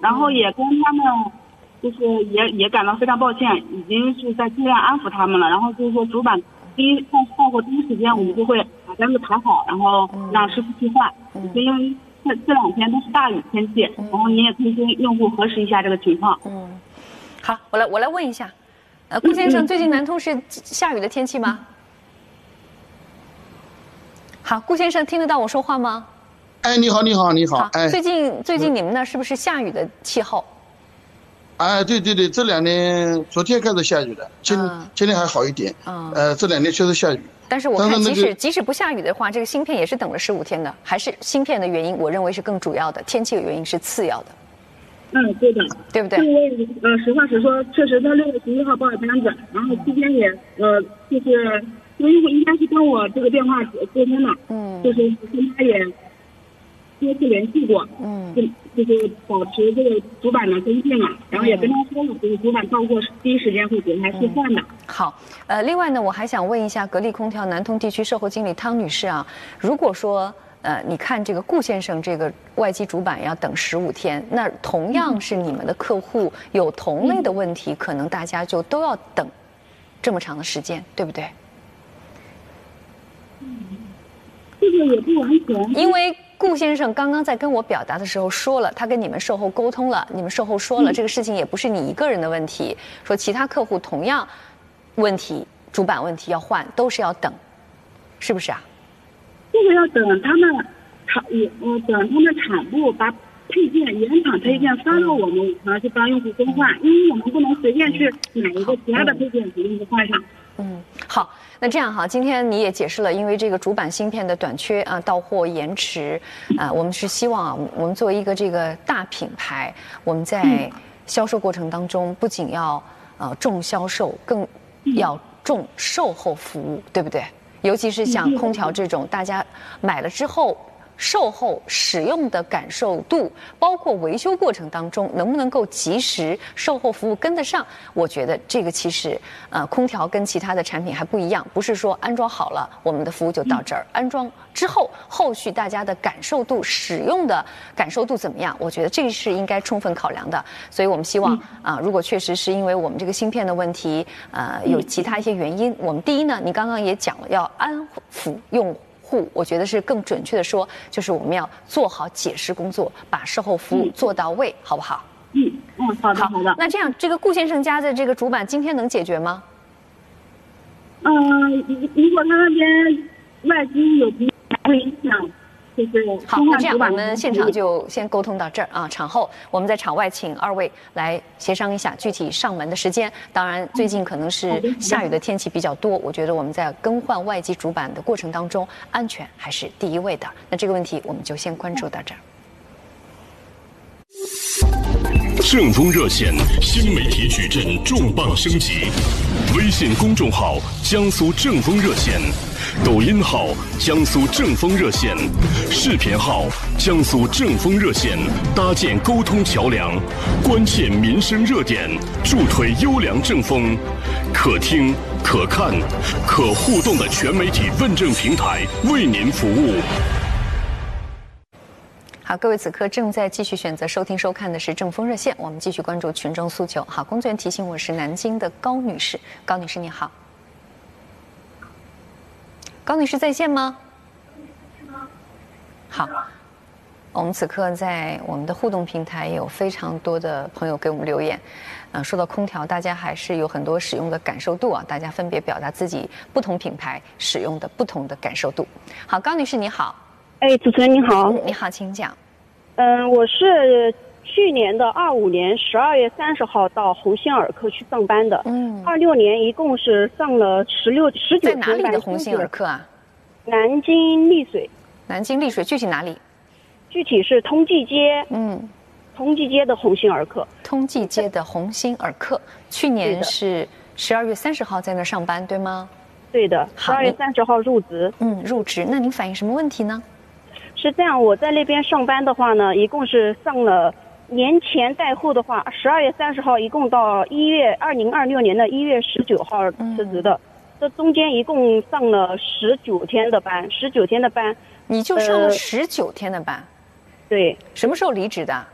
然后也跟他们就是也感到非常抱歉，已经是在尽量安抚他们了。然后就是说主板到过第一时间，我们就会把单子排好，然后让师傅去换。就因为这2天都是大雨天气，然后您也可以跟用户核实一下这个情况。 好，我来问一下，顾先生，最近南通是下雨的天气吗？好，顾先生听得到我说话吗？ 哎，你好。哎， 最近你们那是不是下雨的气候？ 哎，对，这2天昨天开始下雨的，今天还好一点。这2天确实下雨。 但是我看即使不下雨的话，这个芯片也是等了15天的，还是芯片的原因，我认为是更主要的，天气的原因是次要的。 对的， 对不对？ 因为实话实说，确实他6月11号报的单子，然后期间也就是因为应该是跟我这个电话沟通的，就是跟他也多次联系过，就是保持这个主板的跟进嘛，然后也跟他说了，就是主板到过第一时间会给他去换的。 好，另外呢，我还想问一下格力空调南通地区售后经理汤女士啊，如果说你看这个顾先生这个外机主板要等15天，那同样是你们的客户有同类的问题，可能大家就都要等这么长的时间，对不对？ 这个也不完全， 因为顾先生刚刚在跟我表达的时候说了，他跟你们售后沟通了，你们售后说了，这个事情也不是你一个人的问题，说其他客户同样问题，主板问题要换，都是要等，是不是啊？ 这个要等他们产部把配件原厂配件发到我们，然后去帮用户更换，因为我们不能随便去买一个其他的配件给用户换上。 好，那这样哈，今天你也解释了，因为这个主板芯片的短缺啊，到货延迟啊，我们是希望啊，我们作为一个这个大品牌，我们在销售过程当中不仅要重销售，更要重售后服务，对不对？尤其是像空调这种，大家买了之后，售后使用的感受度，包括维修过程当中能不能够及时，售后服务跟得上，我觉得这个其实空调跟其他的产品还不一样，不是说安装好了我们的服务就到这儿，安装之后后续大家的感受度、使用的感受度怎么样，我觉得这是应该充分考量的。所以我们希望如果确实是因为我们这个芯片的问题有其他一些原因，我们第一呢，你刚刚也讲了，要安抚用户，我觉得是更准确的说，就是我们要做好解释工作，把售后服务做到位，好不好？ 好的。 那这样，这个顾先生家的这个主板今天能解决吗？ 如果他那边外机有会影响，就是好，那这样我们现场就先沟通到这儿啊。场后我们在场外请2位来协商一下具体上门的时间。当然，最近可能是下雨的天气比较多，我觉得我们在更换外机主板的过程当中，安全还是第一位的。那这个问题我们就先关注到这儿。 正风热线新媒体矩阵重磅升级，微信公众号江苏正风热线，抖音号江苏正风热线，视频号江苏正风热线，搭建沟通桥梁，关切民生热点，助推优良正风，可听可看可互动的全媒体问政平台，为您服务。 好，各位此刻正在继续选择收听收看的是正风热线，我们继续关注群众诉求。好，工作人员提醒我是南京的高女士，高女士你好。高女士在线吗？好，我们此刻在我们的互动平台也有非常多的朋友给我们留言。说到空调，大家还是有很多使用的感受度啊，大家分别表达自己不同品牌使用的不同的感受度。好，高女士你好。 主持人你好。 你好，请讲。 我是去年的25年12月30号到鸿星尔克去上班的。26年一共是上了19天。 在哪里的鸿星尔克啊？ 南京丽水。 南京丽水具体哪里？ 具体是通济街。通济街的鸿星尔克。 通济街的鸿星尔克，去年是12月30号在那上班，对吗？ 对的，12月30号入职。 入职。那您反映什么问题呢？ 是这样，我在那边上班的话呢，一共是上了年前带后的话，12月30号一共到2026年的1月19号辞职的。这中间一共上了19天的班，19天的班。 你就上了19天的班？ 对。 什么时候离职的？